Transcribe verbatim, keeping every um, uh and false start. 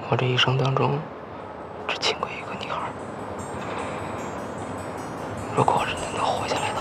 我这一生当中只亲过一个女孩。如果我真的能活下来的